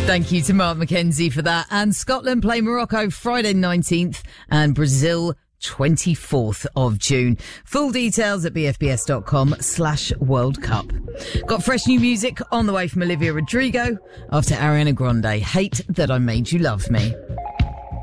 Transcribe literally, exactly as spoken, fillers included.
Thank you to Mark McKenzie for that. And Scotland play Morocco Friday nineteenth and Brazil twenty-fourth of June. Full details at bfbs.com slash World Cup. Got fresh new music on the way from Olivia Rodrigo after Ariana Grande, Hate That I Made You Love Me.